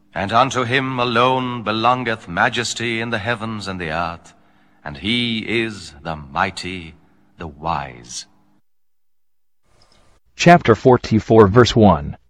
And unto him alone belongeth majesty in the heavens and the earth, and he is the mighty, the wise. Chapter 44, verse 1.